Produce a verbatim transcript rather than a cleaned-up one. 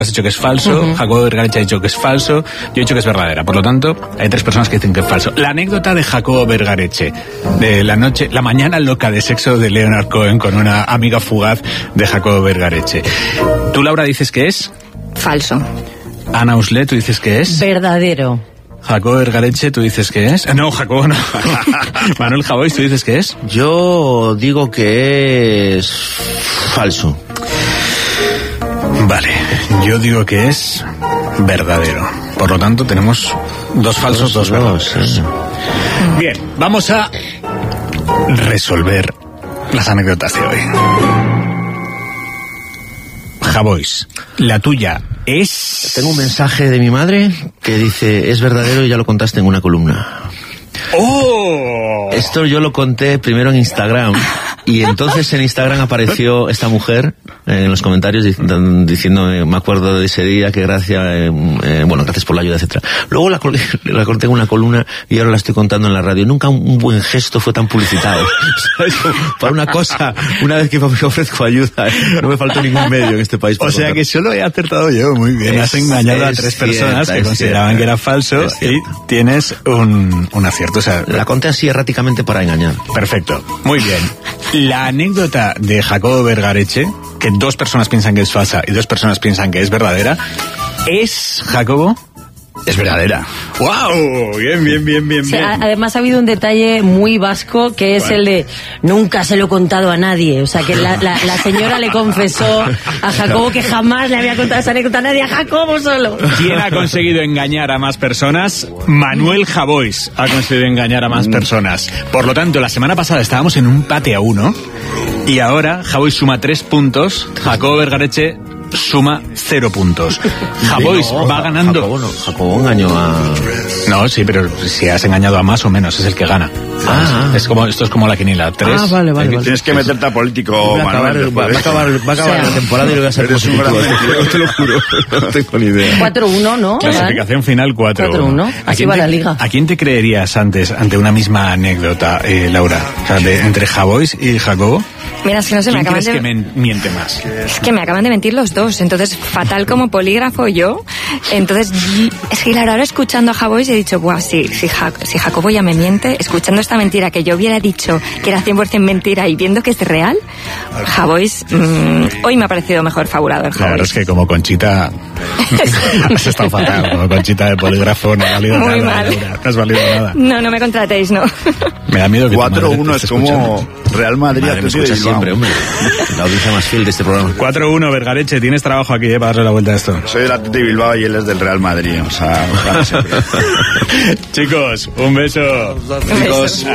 has dicho que es falso, uh-huh. Jacobo Vergareche ha dicho que es falso, yo he dicho que es verdadera. Por lo tanto, hay tres personas que dicen que es falso. La anécdota de Jacobo Vergareche, de la noche, la mañana loca de sexo de Leonard Cohen con una amiga fugaz de Jacobo Vergareche. Tú, Laura, dices que es... falso. Ana Uslet, tú dices que es... verdadero. Jacobo Vergareche, tú dices que es... No, Jacobo no. Manuel Javois, tú dices que es... Yo digo que es falso. Vale, yo digo que es verdadero. Por lo tanto, tenemos dos falsos, dos, dos verdaderos. Sí. Bien, vamos a resolver las anécdotas de hoy. Javois, la tuya es... Tengo un mensaje de mi madre que dice, es verdadero y ya lo contaste en una columna. ¡Oh! Esto yo lo conté primero en Instagram y entonces en Instagram apareció esta mujer en los comentarios diciendo, me acuerdo de ese día, que gracias, eh, eh, bueno, gracias por la ayuda, etcétera. Luego la, la conté en una columna y ahora la estoy contando en la radio. Nunca un buen gesto fue tan publicitado. ¿Sabes? Para una cosa, una vez que me ofrezco ayuda, no me faltó ningún medio en este país. O sea contar. Que solo he acertado yo, muy bien. Es, Has engañado a tres personas cierta, que consideraban cierta. que era falso y tienes un, un acierto. O sea, la conté así erráticamente para engañar. Perfecto, muy bien. La anécdota de Jacobo Vergareche, que dos personas piensan que es falsa y dos personas piensan que es verdadera, es, Jacobo... Es verdadera. ¡Wow! Bien, bien, bien, bien, sí, bien. Además ha habido un detalle muy vasco que es bueno. el de nunca se lo he contado a nadie. O sea, que la, la, la señora le confesó a Jacobo que jamás le había contado esa anécdota a nadie, a Jacobo solo. ¿Quién ha conseguido engañar a más personas? Manuel Javois ha conseguido engañar a más personas. Por lo tanto, la semana pasada estábamos en un empate a uno y ahora Javois suma tres puntos, Jacobo Vergareche suma cero puntos. Javois no, va ganando. Jacobo, no, Jacobo engañó a... No, sí, pero si has engañado a más o menos, es el que gana. Ah, es como, esto es como la quinila. Tres. Ah, vale, vale, vale. Tienes que meterte a político, va Manuel. A acabar, va, va a acabar, va a acabar o sea, la temporada y lo voy a hacer positivo. Te lo juro, no tengo ni idea. cuatro uno, ¿no? Clasificación final cuatro uno. Así va la liga. ¿A quién te creerías antes ante una misma anécdota, eh, Laura? O sea, de, entre Javois y Jacobo. Mira, es que no sé, me acaban de... de... que men- miente más? Es que me acaban de mentir los dos, entonces fatal como polígrafo yo. Entonces, es que claro, ahora escuchando a Javois he dicho, buah, si, si, ja- si Jacobo ya me miente, escuchando esta mentira que yo hubiera dicho que era cien por ciento mentira y viendo que es real, Javois, mmm, hoy me ha parecido mejor fabulador. La verdad es que como Conchita has estado fatal, como Conchita de polígrafo no ha valido Muy nada, mal. Laura, no has valido nada. No, no me contratéis, no. Me da miedo que cuatro uno es como Real Madrid. Madre, me escucha siempre, hombre. La audiencia más fiel de este programa. cuatro uno, Vergareche, tienes trabajo aquí, eh, para darle la vuelta a esto. Soy del Athletic de Bilbao y él es del Real Madrid, o sea, gana siempre. Chicos, un beso. Un beso. Chicos.